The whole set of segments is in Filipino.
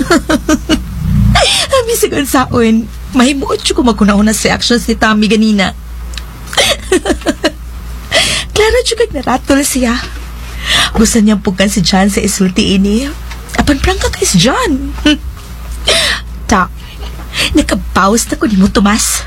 Abi sigon saon, mahimuot siya kung magkunahon sa reactions ni Tommy ganina. Klaro siya kag naratol siya. Gusto niyang pugan si John sa isulti ini. Apan prangka kay si John. Ta, nakabawas na ko ni mo, Tomas.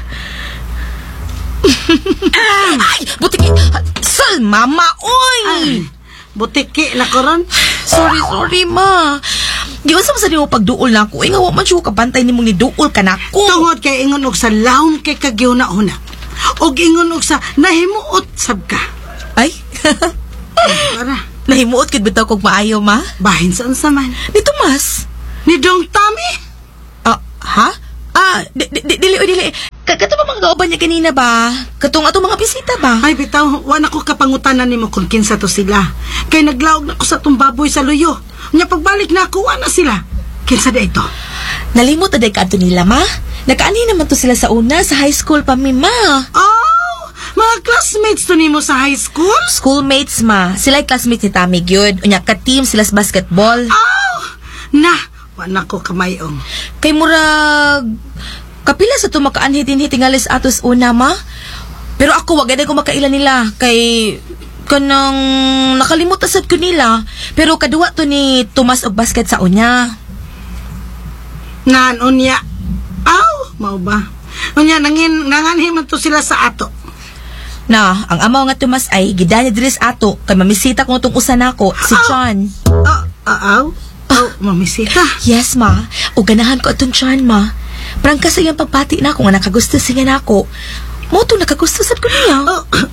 Ay, butiki! Sal, mama, oy! Butiki na ko ron. Sorry, ma. Di ba sa mo pagduol na ako? Nga, man siya kapantay ni mong ni duol ka na ako. Tungod kay ingon og sa laom kay kagyaw na una. Og ingon og sa nahimuot sab ka. Ay? Para, Nahimuot kid bitaw kog maayo, ma? bahin saan saman. Ni Tomas. Ni Dong Tommy. Ha? Dili. Kato ba mga kauban niya kanina ba? Katong ato mga bisita ba? Ay, bitaw, wala ko kapangutanan ni mo kung kinsa to sila. Kay naglaog na ko sa tong baboy sa luyo. Nya pagbalik na ako, na sila. Kinsa da ito? Nalimot aday ka ato nila, ma? Nakaani naman to sila sa una, sa high school pa, mi, ma. Oh, mga classmates to nimo sa high school? Schoolmates, ma. Sila'y classmates ni Tammy Gyud. Unya ka-team sila sa basketball. Oh, na, wala ko kamayong. Kay murag... Kapila sa ito makaanhitin-hitingalis atos una, ma? Pero ako, wag ko makailan nila. Kay... Kanang... Nakalimot asad ko nila. Pero kaduwa to ni Tomas og basket sa unya. Naan unya. Aw, mau ba? Unya, nanganhiman to sila sa ato. Na, ang amaw nga Tomas ay gidanya diris ato. Kay mamisita ko itong usan ako, si John. Aw? Oh, mamisita. Yes, ma. O ganahan ko itong John, ma. Prangka sa iyang pagpati na ako nga nakagusto siya na ako. Mo to nakagusto sad ko niya.